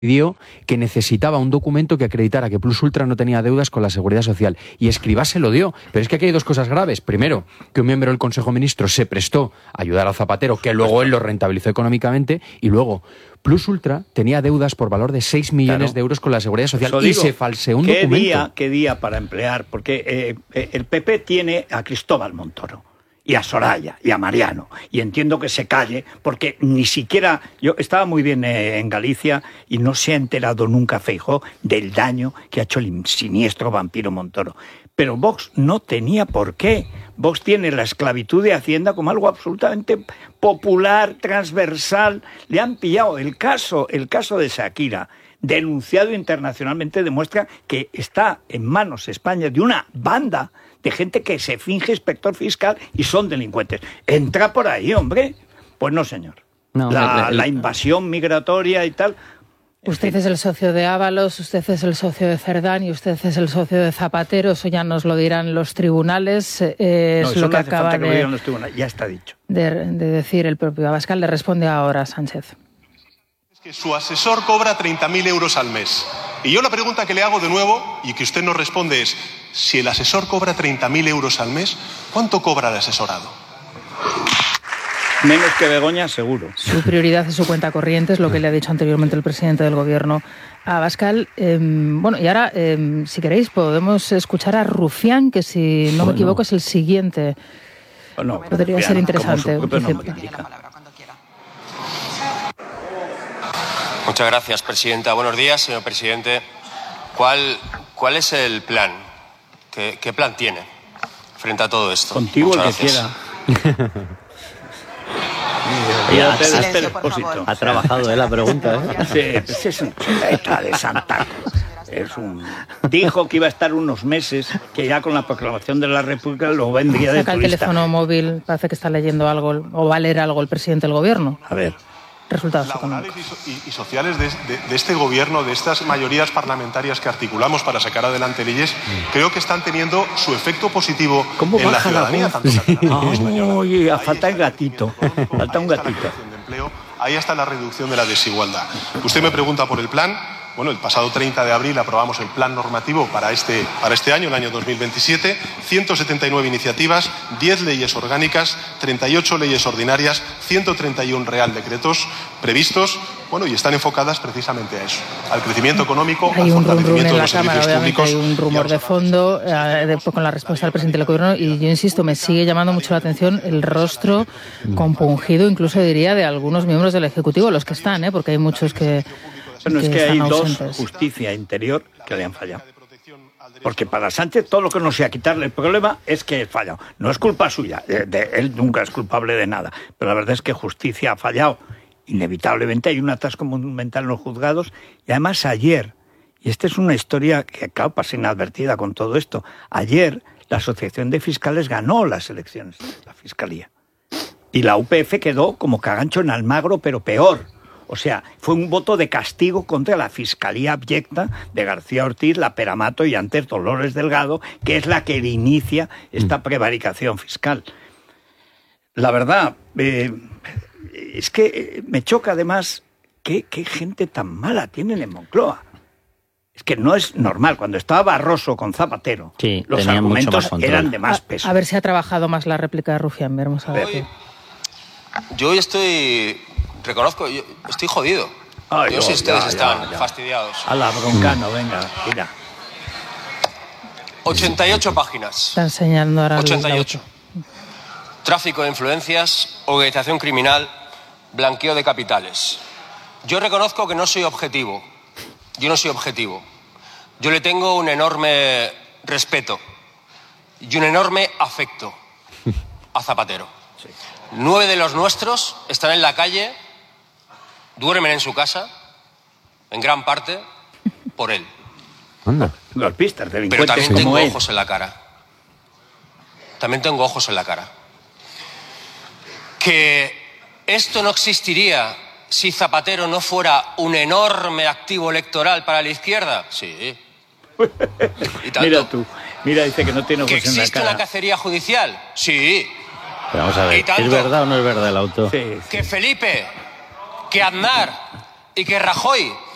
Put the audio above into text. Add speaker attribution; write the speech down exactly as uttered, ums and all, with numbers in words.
Speaker 1: pidió que necesitaba un documento que acreditara que Plus Ultra no tenía deudas con la Seguridad Social. Y Escrivá se lo dio. Pero es que aquí hay dos cosas graves. Primero, que un miembro del Consejo de Ministros se prestó a ayudar a Zapatero, que luego él lo rentabilizó económicamente. Y luego, Plus Ultra tenía deudas por valor de seis millones claro. de euros con la Seguridad Social.
Speaker 2: Eso
Speaker 1: y
Speaker 2: digo,
Speaker 1: se falseó un
Speaker 2: ¿qué
Speaker 1: documento.
Speaker 2: Día, ¿Qué día para emplear? Porque eh, eh, el P P tiene a Cristóbal Montoro. Y a Soraya, y a Mariano. Y entiendo que se calle, porque ni siquiera... Yo estaba muy bien eh, en Galicia y no se ha enterado nunca Feijóo del daño que ha hecho el siniestro vampiro Montoro. Pero Vox no tenía por qué. Vox tiene la esclavitud de Hacienda como algo absolutamente popular, transversal. Le han pillado el caso, el caso de Shakira, denunciado internacionalmente, demuestra que está en manos España de una banda de gente que se finge inspector fiscal y son delincuentes. Entra por ahí, hombre. Pues no, señor. No, la, el, el... la invasión migratoria y tal.
Speaker 3: Usted es el socio de Ábalos, usted es el socio de Cerdán y usted es el socio de Zapatero. Eso ya nos lo dirán los tribunales. Eh,
Speaker 2: no,
Speaker 3: es
Speaker 2: eso
Speaker 3: lo
Speaker 2: no
Speaker 3: que
Speaker 2: hace
Speaker 3: acaba
Speaker 2: falta que
Speaker 3: de,
Speaker 2: lo digan los tribunales. Ya está dicho.
Speaker 3: De, de decir el propio Abascal. Le responde ahora Sánchez.
Speaker 4: Que su asesor cobra treinta mil euros al mes. Y yo la pregunta que le hago de nuevo, y que usted nos responde, es: si el asesor cobra treinta mil euros al mes, ¿cuánto cobra el asesorado?
Speaker 2: Menos que Begoña, seguro.
Speaker 3: Su prioridad es su cuenta corriente, es lo que le ha dicho anteriormente el presidente del Gobierno a Abascal. Eh, bueno, y ahora, eh, si queréis, podemos escuchar a Rufián, que si no oh, me equivoco no. es el siguiente.
Speaker 2: Oh, no,
Speaker 3: Podría
Speaker 2: Rufián,
Speaker 3: ser interesante.
Speaker 5: Muchas gracias, presidenta. Buenos días, señor presidente. ¿Cuál, cuál es el plan? ¿Qué, qué plan tiene frente a todo esto?
Speaker 2: Contigo
Speaker 5: Muchas
Speaker 2: el que
Speaker 5: gracias.
Speaker 2: quiera.
Speaker 6: Ya,
Speaker 2: Silencio,
Speaker 6: ha trabajado, ¿eh? La pregunta, ¿eh?
Speaker 2: Sí, es un chuleta de Santa Cruz. Es un... Dijo que iba a estar unos meses, que ya con la proclamación de la República lo vendría de
Speaker 3: Saca
Speaker 2: turista.
Speaker 3: el teléfono móvil, parece que está leyendo algo, o va a leer algo el presidente del Gobierno.
Speaker 2: A ver.
Speaker 3: Resultados
Speaker 4: laborales y, y sociales de, de, de este gobierno, de estas mayorías parlamentarias que articulamos para sacar adelante leyes, mm. creo que están teniendo su efecto positivo en la ciudadanía.
Speaker 2: La tanto sí. oh, oye, falta el gatito. Falta un gatito.
Speaker 4: Ahí está la reducción de la desigualdad. Usted me pregunta por el plan. Bueno, el pasado treinta de abril aprobamos el plan normativo para este, para este año, el año dos mil veintisiete, ciento setenta y nueve iniciativas, diez leyes orgánicas, treinta y ocho leyes ordinarias, ciento treinta y uno real decretos previstos, bueno, y están enfocadas precisamente a eso, al crecimiento económico,
Speaker 3: hay
Speaker 4: al
Speaker 3: un
Speaker 4: fortalecimiento
Speaker 3: rum rum
Speaker 4: de los
Speaker 3: en la
Speaker 4: servicios
Speaker 3: Cámara,
Speaker 4: públicos.
Speaker 3: Hay un rumor de fondo eh, después con la respuesta del presidente del Gobierno y yo insisto, me sigue llamando mucho la atención el rostro compungido, incluso diría de algunos miembros del Ejecutivo, los que están, ¿eh? Porque hay muchos que...
Speaker 2: Bueno, es
Speaker 3: que
Speaker 2: que hay
Speaker 3: ausentes.
Speaker 2: dos justicia interior que le han fallado. Porque para Sánchez todo lo que no sea quitarle el problema es que ha fallado. No es culpa suya, de, de, él nunca es culpable de nada. Pero la verdad es que justicia ha fallado. Inevitablemente hay un atasco monumental en los juzgados. Y además ayer, y esta es una historia que claro, pasa inadvertida con todo esto, ayer la Asociación de Fiscales ganó las elecciones de la Fiscalía. Y la U P F quedó como cagancho en Almagro, pero peor. O sea, fue un voto de castigo contra la Fiscalía abyecta de García Ortiz, la Peramato y antes Dolores Delgado, que es la que inicia esta prevaricación fiscal. La verdad, eh, es que me choca además qué, qué gente tan mala tienen en Moncloa. Es que no es normal. Cuando estaba Barroso con Zapatero,
Speaker 6: sí,
Speaker 2: los argumentos eran de más peso.
Speaker 3: A, a ver si ha trabajado más la réplica de Rufián. Veremos a ver.
Speaker 5: Hoy, yo hoy estoy... Reconozco, yo estoy jodido.
Speaker 2: Ay,
Speaker 5: yo sé si ustedes
Speaker 2: ya,
Speaker 5: están
Speaker 2: ya, ya.
Speaker 5: fastidiados.
Speaker 2: A la broncano, venga, mira.
Speaker 5: ochenta y ocho páginas.
Speaker 3: Está enseñando ahora
Speaker 5: ochenta y ocho. Tráfico de influencias, organización criminal, blanqueo de capitales. Yo reconozco que no soy objetivo. Yo no soy objetivo. Yo le tengo un enorme respeto y un enorme afecto a Zapatero. Sí. Nueve de los nuestros están en la calle, duermen en su casa, en gran parte, por él.
Speaker 2: Anda. Golpistas, delincuentes.
Speaker 5: Pero también
Speaker 2: como
Speaker 5: tengo
Speaker 2: él.
Speaker 5: ojos en la cara. También tengo ojos en la cara. Que esto no existiría si Zapatero no fuera un enorme activo electoral para la izquierda. Sí.
Speaker 2: ¿Y tanto? Mira tú, mira, dice que no tiene ojos
Speaker 5: ¿Que
Speaker 2: en la cara.
Speaker 5: existe una cacería judicial? Sí.
Speaker 6: Pero vamos a ver, ¿es verdad o no es verdad el auto?
Speaker 2: Sí, sí.
Speaker 5: Que Felipe, que Aznar y que Rajoy